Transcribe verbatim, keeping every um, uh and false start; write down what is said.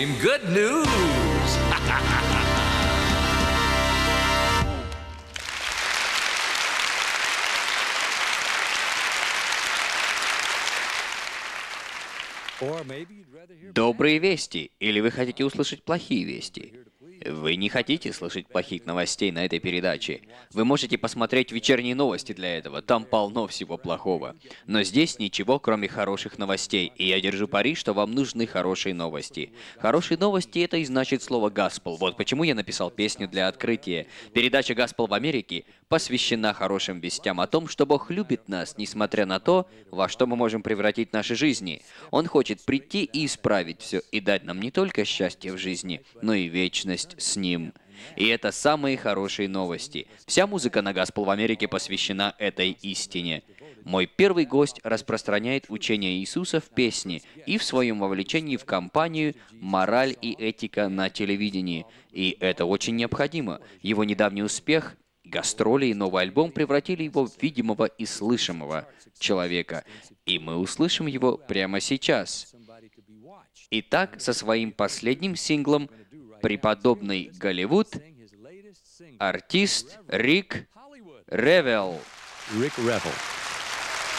breaking good news. Добрые вести, или вы хотите услышать плохие вести? Вы не хотите слышать плохих новостей на этой передаче. Вы можете посмотреть вечерние новости для этого, там полно всего плохого. Но здесь ничего, кроме хороших новостей, и я держу пари, что вам нужны хорошие новости. Хорошие новости — это и значит слово «gospel». Вот почему я написал песню для открытия. Передача «Gospel в Америке» посвящена хорошим вестям о том, что Бог любит нас, несмотря на то, во что мы можем превратить наши жизни. Он хочет прийти и исправить все, и дать нам не только счастье в жизни, но и вечность с Ним. И это самые хорошие новости. Вся музыка на Gospel в Америке посвящена этой истине. Мой первый гость распространяет учение Иисуса в песне и в своем вовлечении в кампанию «Мораль и этика на телевидении». И это очень необходимо. Его недавний успех, гастроли и новый альбом превратили его в видимого и слышимого человека. И мы услышим его прямо сейчас. Итак, со своим последним синглом «Преподобный Голливуд» артист Рик Ревел. Rick Revel.